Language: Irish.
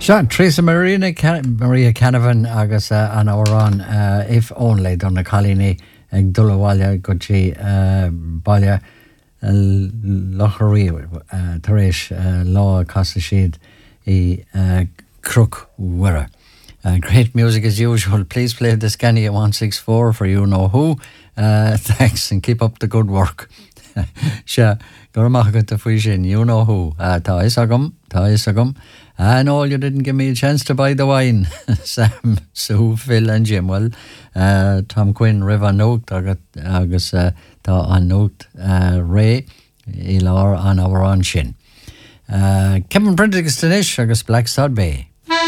Sean, Teresa Maria Canavan agus an órán if only donna Colini ag dulhhaile go dtí baile locharí taréis lá casa siad I Crook Wirra. Great music as usual. Please play the Scania 164 for you know who. Thanks and keep up the good work. Sure, go to Fushin, you know who. Tá is agam. I know you didn't give me a chance to buy the wine. Sam, Sue, Phil and Jim. Well, Tom Quinn, River Note, agus tá an Note, Ray, Ilar an our on shin. Kevin Prentice Stanish, agus Black Sod Bay.